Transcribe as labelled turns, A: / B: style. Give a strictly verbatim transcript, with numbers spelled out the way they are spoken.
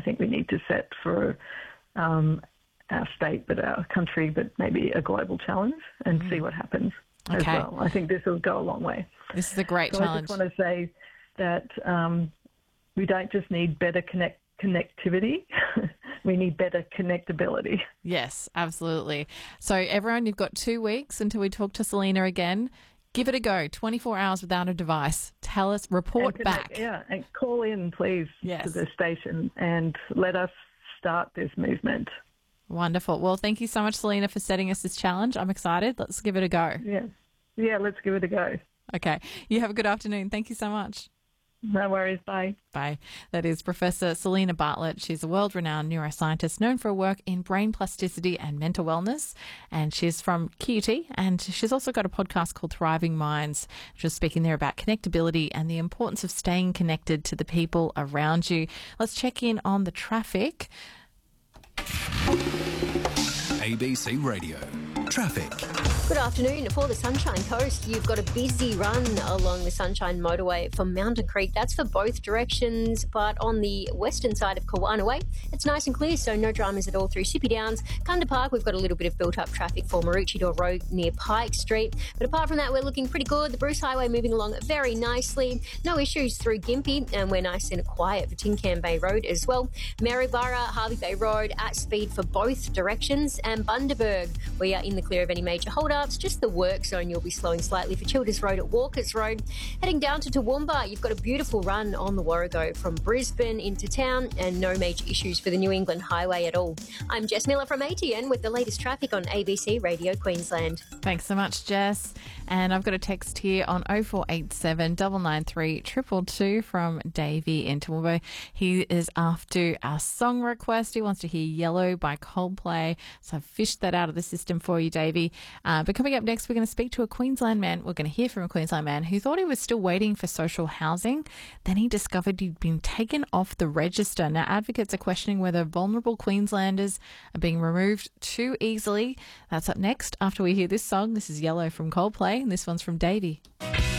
A: I think we need to set for um, our state, but our country, but maybe a global challenge and mm. see what happens
B: okay.
A: as well. I think this will go a long way.
B: This is a great
A: so
B: challenge.
A: I just want to say that um, we don't just need better connect connectivity, we need better connectability.
B: Yes, absolutely. So everyone, you've got two weeks until we talk to Selena again. Give it a go. twenty-four hours without a device. Tell us, report
A: and
B: back.
A: Connect, yeah, and call in, please,
B: yes.
A: to the station and let us start this movement.
B: Wonderful. Well, thank you so much, Selena, for setting us this challenge. I'm excited. Let's give it a go.
A: Yeah, yeah, let's give it a go.
B: Okay. You have a good afternoon. Thank you so much.
A: No worries. Bye.
B: Bye. That is Professor Selena Bartlett. She's a world-renowned neuroscientist known for her work in brain plasticity and mental wellness. And she's from Q U T, and she's also got a podcast called Thriving Minds. She's speaking there about connectability and the importance of staying connected to the people around you. Let's check in on the traffic.
C: A B C Radio. Traffic.
D: Good afternoon. For the Sunshine Coast, you've got a busy run along the Sunshine Motorway from Mountain Creek. That's for both directions, but on the western side of Kawana Way, it's nice and clear, so no dramas at all through Sippy Downs. Kunda Park, we've got a little bit of built-up traffic for Maroochydore Road near Pike Street, but apart from that, we're looking pretty good. The Bruce Highway moving along very nicely. No issues through Gympie, and we're nice and quiet for Tin Can Bay Road as well. Maryborough, Harvey Bay Road at speed for both directions, and Bundaberg, we are in the clear of any major hold-up. Just the work zone, you'll be slowing slightly for Childers Road at Walkers Road. Heading down to Toowoomba, you've got a beautiful run on the Warrego from Brisbane into town and no major issues for the New England Highway at all. I'm Jess Miller from A T N with the latest traffic on A B C Radio Queensland.
B: Thanks so much, Jess. And I've got a text here on oh four eight seven, nine nine three, two two two from Davey in Toowoomba. He is after our song request. He wants to hear Yellow by Coldplay. So I've fished that out of the system for you, Davey. Uh, but coming up next, we're going to speak to a Queensland man. We're going to hear from a Queensland man who thought he was still waiting for social housing. Then he discovered he'd been taken off the register. Now, advocates are questioning whether vulnerable Queenslanders are being removed too easily. That's up next after we hear this song. This is Yellow from Coldplay, and this one's from Davey.